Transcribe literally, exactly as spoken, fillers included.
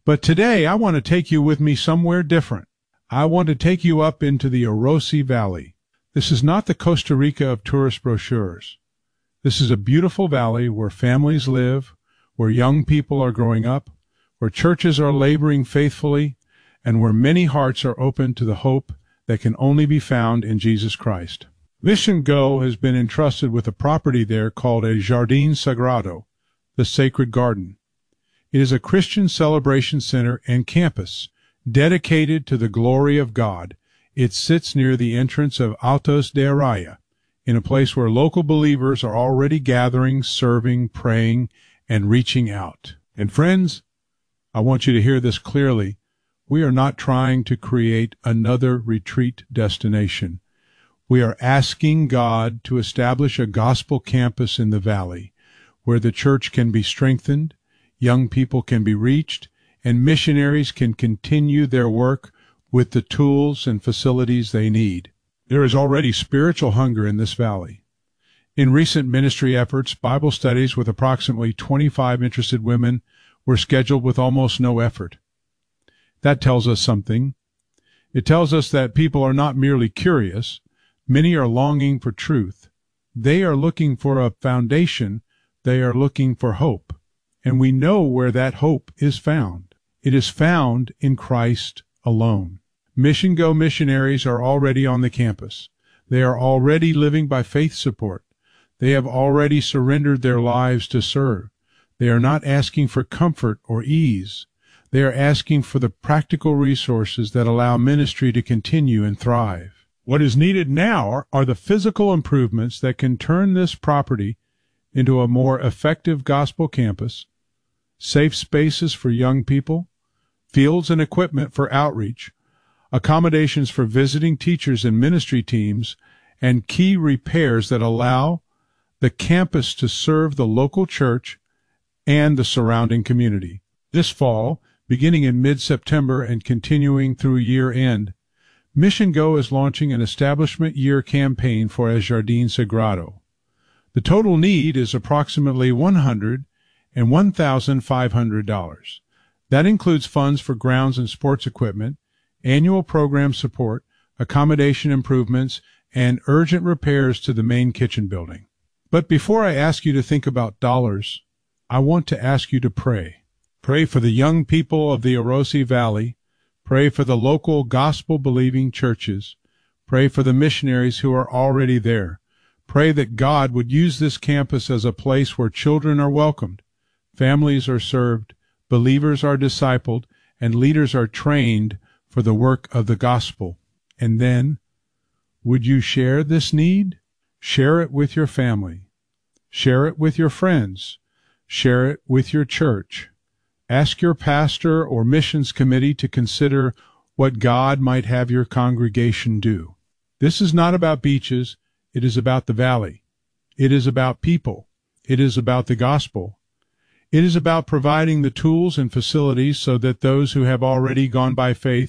But today I want to take you with me somewhere different. I want to take you up into the Orosi Valley. This is not the Costa Rica of tourist brochures. This is a beautiful valley where families live, where young people are growing up, where churches are laboring faithfully, and where many hearts are open to the hope that can only be found in Jesus Christ. Mission Go has been entrusted with a property there called a Jardín Sagrado, the Sacred Garden. It is a Christian celebration center and campus dedicated to the glory of God. It sits near the entrance of Altos de Araya, in a place where local believers are already gathering, serving, praying, and reaching out. And friends, I want you to hear this clearly. We are not trying to create another retreat destination. We are asking God to establish a gospel campus in the valley where the church can be strengthened, young people can be reached, and missionaries can continue their work with the tools and facilities they need. There is already spiritual hunger in this valley. In recent ministry efforts, Bible studies with approximately twenty-five interested women were scheduled with almost no effort. That tells us something. It tells us that people are not merely curious. Many are longing for truth. They are looking for a foundation. They are looking for hope. And we know where that hope is found. It is found in Christ alone. Mission Go missionaries are already on the campus. They are already living by faith support. They have already surrendered their lives to serve. They are not asking for comfort or ease. They are asking for the practical resources that allow ministry to continue and thrive. What is needed now are the physical improvements that can turn this property into a more effective gospel campus, safe spaces for young people, fields and equipment for outreach, accommodations for visiting teachers and ministry teams, and key repairs that allow the campus to serve the local church and the surrounding community. This fall, beginning in mid-September and continuing through year-end, Mission Go is launching an establishment year campaign for a Jardín Sagrado. The total need is approximately one hundred dollars and one thousand five hundred dollars. That includes funds for grounds and sports equipment, annual program support, accommodation improvements, and urgent repairs to the main kitchen building. But before I ask you to think about dollars, I want to ask you to pray. Pray for the young people of the Orosi Valley. Pray for the local gospel-believing churches. Pray for the missionaries who are already there. Pray that God would use this campus as a place where children are welcomed, families are served, believers are discipled, and leaders are trained for the work of the gospel. And then, would you share this need? Share it with your family. Share it with your friends. Share it with your church. Ask your pastor or missions committee to consider what God might have your congregation do. This is not about beaches. It is about the valley. It is about people. It is about the gospel. It is about providing the tools and facilities so that those who have already gone by faith